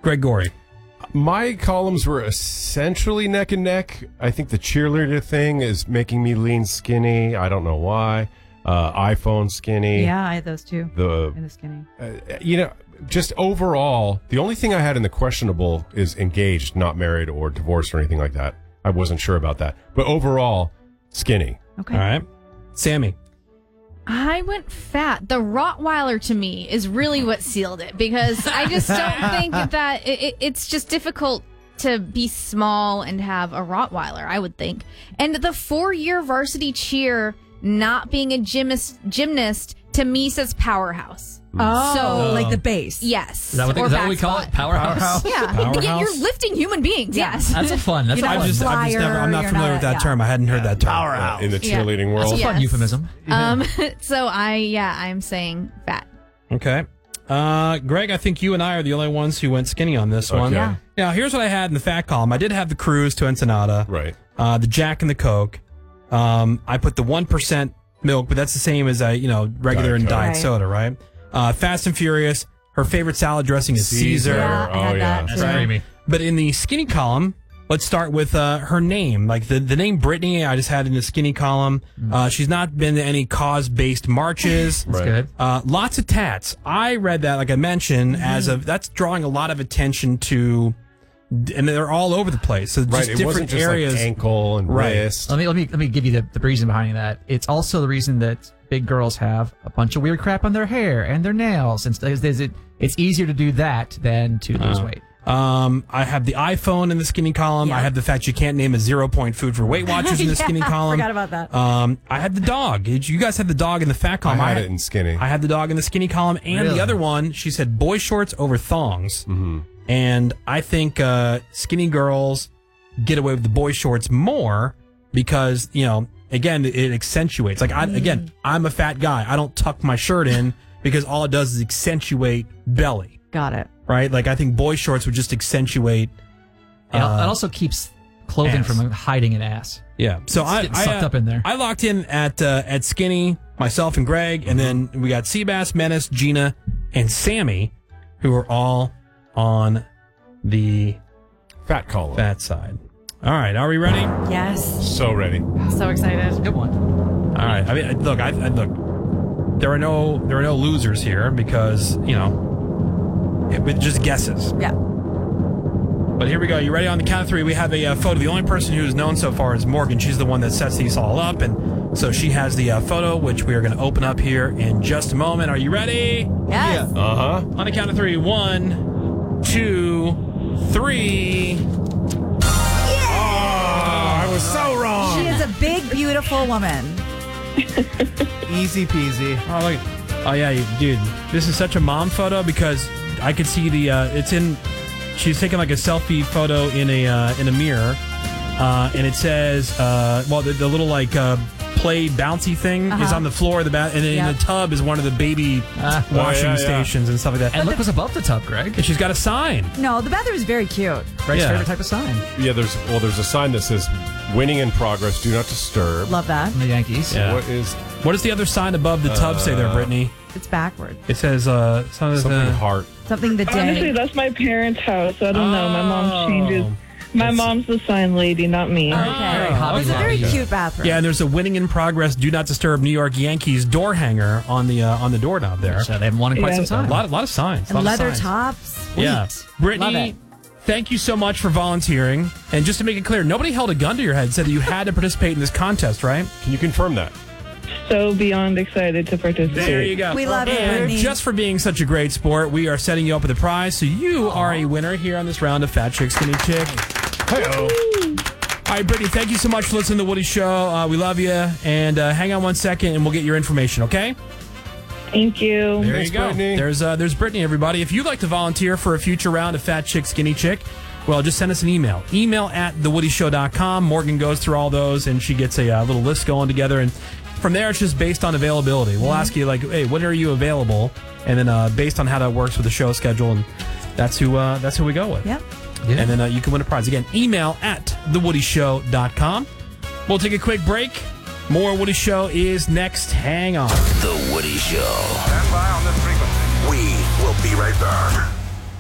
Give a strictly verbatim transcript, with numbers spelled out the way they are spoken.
Gregory. My columns were essentially neck and neck. I think the cheerleader thing is making me lean skinny. I don't know why. Uh, iPhone skinny. Yeah, I had those too. The, in the skinny. Uh, you know, just overall, the only thing I had in the questionable is engaged, not married or divorced or anything like that. I wasn't sure about that. But overall, skinny. Okay. All right. Sammy. I went fat. The Rottweiler to me is really what sealed it because I just don't think that it, it, it's just difficult to be small and have a Rottweiler, I would think. And the four-year varsity cheer not being a gymnast, gymnast to me says powerhouse. Oh, So- like the base. Yes. Is that what, Or is that back what we call squat. it? Powerhouse? Yeah. Powerhouse? Yeah, you're lifting human beings. Yeah. Yes. That's a fun. That's You're a not fun. I've just, I've just flyer, never, I'm not you're familiar not with a- that yeah. term. I hadn't heard that term. Powerhouse. In the Yeah. cheerleading That's world. a fun Yes. euphemism. Um. So I, yeah, I'm saying fat. Okay. Uh, Greg, I think you and I are the only ones who went skinny on this one. Okay. Yeah. Now, here's what I had in the fat column. I did have the cruise to Ensenada, Right. uh, the Jack and the Coke. Um, I put the one percent milk, but that's the same as, I, you know, regular Diet and Coke. diet Right. soda, right? Uh, Fast and Furious. Her favorite salad dressing is Caesar. Yeah, I Oh, had yeah. that. That's too. creamy. But in the skinny column, let's start with uh, her name. Like the, the name Brittany, I just had in the skinny column. Uh, she's not been to any cause-based marches. That's Right. good. Uh, lots of tats. I read that, like I mentioned, as of that's drawing a lot of attention to, and they're all over the place. So just Right. It different wasn't just areas. like ankle and Right. wrist. Let me let me let me give you the, the reason behind that. It's also the reason that big girls have a bunch of weird crap on their hair and their nails, and stuff. Is it? It's easier to do that than to lose Uh, weight. Um, I have the iPhone in the skinny column. Yeah. I have the fact you can't name a zero point food for Weight Watchers in the Yeah, skinny column. forgot about that. Um, I had the dog. Did You guys had the dog in the fat I column. had it in skinny. I had the dog in the skinny column, and Really? the other one, she said boy shorts over thongs. Mm-hmm. And I think uh, skinny girls get away with the boy shorts more because, you know, again, it accentuates. Like, I, again, I'm a fat guy. I don't tuck my shirt in because all it does is accentuate belly, Got it. right? Like, I think boy shorts would just accentuate. It, al- uh, it also keeps clothing ass. from hiding an ass. Yeah. So It's I, getting I, sucked uh, up in there. I locked in at uh, at skinny, myself and Greg, and then we got Seabass, Menace, Gina, and Sammy, who are all on the Fat column. fat side. All right, are we ready? Yes. So ready. So excited. Good one. All right. I mean, look, I, I look. There are no there are no losers here because you know, it, it just guesses. Yeah. But here we go. You ready? On the count of three, we have a uh, photo. The only person who's known so far is Morgan. She's the one that sets these all up, and so she has the uh, photo, which we are going to open up here in just a moment. Are you ready? Yes. Uh huh. On the count of three. One, two, three. Oh, I was so wrong. She is a big, beautiful woman. Easy peasy. Oh, look. Oh, yeah, you- dude. This is such a mom photo because I could see the, uh, it's in, she's taking like a selfie photo in a, uh, in a mirror. Uh, and it says, uh, well, the, the little like, uh, play bouncy thing Uh-huh. is on the floor of the bath, and in Yep. the tub is one of the baby Ah. washing Oh, yeah, yeah. stations and stuff like that. And look what's above the tub, Greg. And she's got a sign. No, the bathroom is very cute. Greg's Yeah. favorite type of sign Yeah, there's well, there's a sign that says "Winning in progress. Do not disturb." Love that. from the Yankees. Yeah. What is What does the other sign above the tub say there, Brittany? It's backward. It says, uh, something, something uh, heart? Something the Honestly, day. that's my parents' house. I don't know. My mom changes. My mom's the sign lady, not me. Okay. Hobby It's a very Lobby. cute bathroom. Yeah, and there's a winning in progress, do not disturb New York Yankees door hanger on the uh, on the doorknob there. So they haven't won in quite Yeah. some A time. lot, a lot of signs. a And lot of leather signs. tops. Sweet. Yeah, Love Brittany, it. thank you so much for volunteering. And just to make it clear, nobody held a gun to your head, said that you had to participate in this contest, right? Can you confirm that? So beyond excited to participate. There you go. We love you, And Brittany. just for being such a great sport, we are setting you up with a prize, so you are a winner here on this round of Fat Chick Skinny Chick. Hey-oh. All right, Brittany, thank you so much for listening to The Woody Show. Uh, we love you. And uh, hang on one second, and we'll get your information, okay? Thank you. There Thanks, you go. Brittany. There's uh, there's Brittany, everybody. If you'd like to volunteer for a future round of Fat Chick Skinny Chick, well, just send us an email. Email at the woody show dot com. Morgan goes through all those, and she gets a uh, little list going together. And from there, it's just based on availability. We'll ask you, like, hey, when are you available? And then uh, based on how that works with the show schedule, and that's who uh, that's who we go with. Yep. Yeah. And then uh, you can win a prize. Again, email at the woody show dot com. We'll take a quick break. More Woody Show is next. Hang on. The Woody Show. Stand by on this frequency. We will be right back.